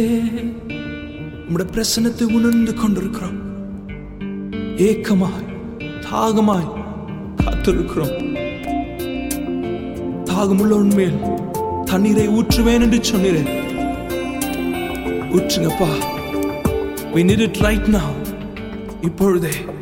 உம்முடைய பிரசன்னத்தை உணர்ந்து கொண்டிருக்கிறோம். ஏக்கமாய் தாகமாய் காத்திருக்கிறோம். தாகமுள்ளவன் மேல் தண்ணீரை ஊற்றுவேன் என்று சொன்னீரேன். ஊற்றுங்கப்பா. We need it right now. இப்பொழுதே